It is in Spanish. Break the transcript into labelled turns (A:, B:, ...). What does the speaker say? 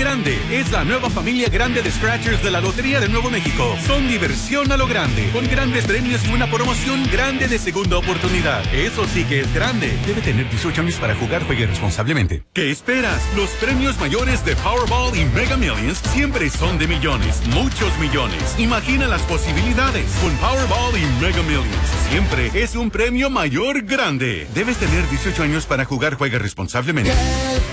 A: Grande es la nueva familia grande de Scratchers de la Lotería de Nuevo México. Son diversión a lo grande, con grandes premios y una promoción grande de segunda oportunidad. Eso sí que es grande. Debe tener 18 años para jugar. Juegue responsablemente. ¿Qué esperas? Los premios mayores de Powerball y Mega Millions siempre son de millones, muchos millones. Imagina las posibilidades. Con Powerball y Mega Millions siempre es un premio mayor grande. Debes tener 18 años para jugar. Juega responsablemente.